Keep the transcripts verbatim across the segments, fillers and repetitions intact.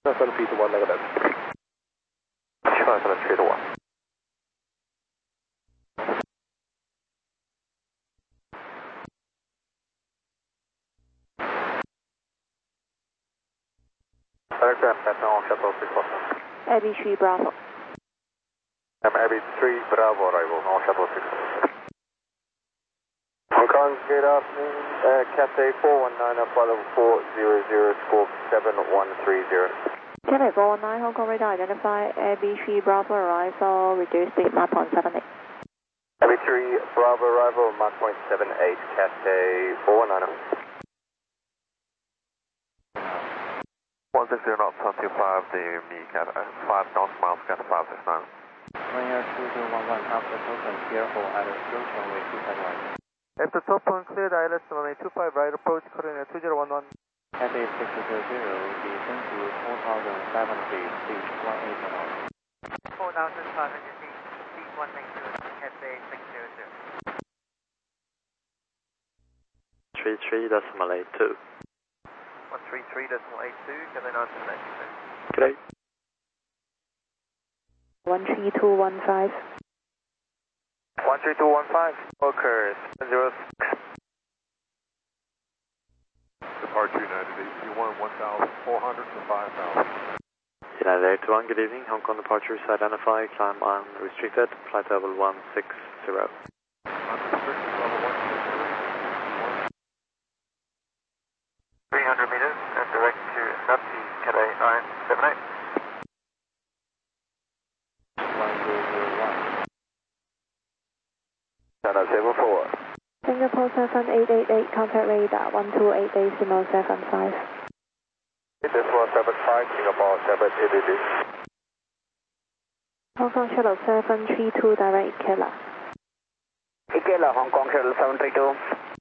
seven feet to one negative. seven three to one. Aircraft that's on shuttle six one. Abbey three Bravo. I'm Abbey three Bravo arrival on shuttle six one. Hong Kong, good afternoon. Uh, Cathay four one nine up level four zero zero score seven one three zero. Cathay four one nine, Hong Kong radar identify Abbey three Bravo arrival, reduce speed Mach point seven eight. Abbey three Bravo arrival, Mach point seven eight, Cathay four one nine. one six zero knots, one two five, the me, Cat, uh, five knots, miles, Cat five six nine. one year two zero one one, after token, careful at approach runway two five right. After top one cleared, I L S runway two five right, approach coordinate two zero one one. Cathay six zero zero, descend to four thousand five hundred feet, speed one eight knots. four thousand five hundred feet, speed one eight zero, Cathay six zero zero. three three decimal eight two. one three three decimal eight two, Cathay nine seven eight two. G'day. one three two one five. one three two one five, occurs zero six. Departure United eight two one, one thousand four hundred to five thousand. United eight two one, good evening. Hong Kong departures identify, climb on restricted, flight level one six zero. Unrestricted level one six zero. three hundred meters and direct to Northeast, Cathay nine seven eight. one zero zero one. Channel seven four. Singapore seven eight eight eight, contact radar one two eight decimal seven five. This one seven five, Singapore seven eight eight eight. Hong Kong shuttle seven three two, direct Ikela. Ikela, Hong Kong shuttle seven three two.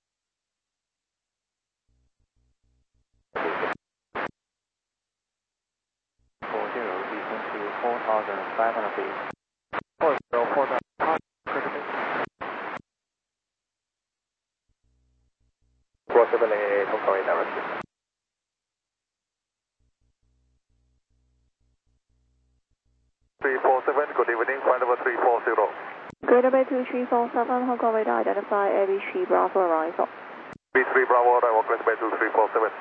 four zero, descend to four thousand five hundred feet. four zero four nine. four seven eight, Hong Kong direction. three four seven, good evening, flight number three four zero. Greater Bay two three four seven, Hong Kong radar identify Abbey three Bravo arrival. B three Bravo, arrival, Greater Bay two three four seven.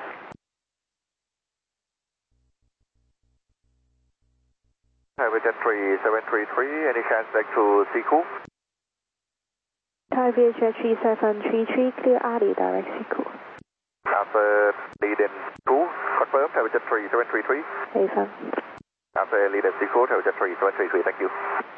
Habitat three seven three three, any chance back to Siku? Thai V H F three seven three three, clear Ali, direct Siku. After lead in two, confirm, Habitat three seven three three. Affirm. After lead in Siku, Habitat three seven three three, thank you.